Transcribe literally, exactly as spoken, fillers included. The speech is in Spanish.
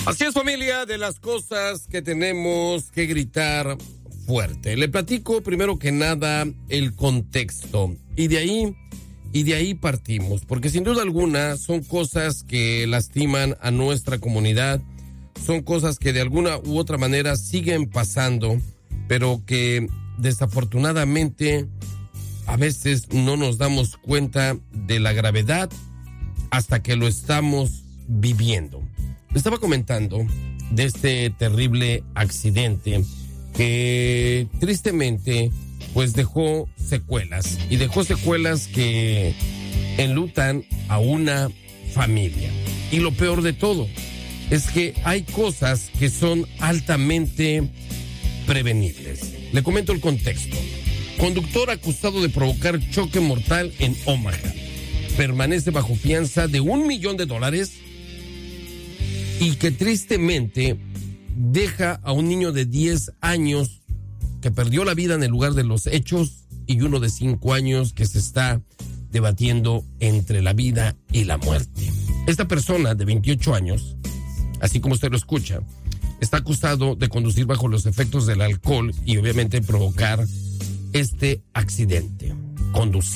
Así es, familia, de las cosas que tenemos que gritar fuerte. Le platico primero que nada el contexto y de ahí y de ahí partimos, porque sin duda alguna son cosas que lastiman a nuestra comunidad, son cosas que de alguna u otra manera siguen pasando, pero que desafortunadamente a veces no nos damos cuenta de la gravedad hasta que lo estamos viviendo. Le estaba comentando de este terrible accidente que tristemente pues dejó secuelas y dejó secuelas que enlutan a una familia. Y lo peor de todo es que hay cosas que son altamente prevenibles. Le comento el contexto. Conductor acusado de provocar choque mortal en Omaha. Permanece bajo fianza de un millón de dólares y que tristemente deja a un niño de diez años que perdió la vida en el lugar de los hechos y uno de cinco años que se está debatiendo entre la vida y la muerte. Esta persona de veintiocho años, así como usted lo escucha, está acusado de conducir bajo los efectos del alcohol y obviamente provocar este accidente. Conducir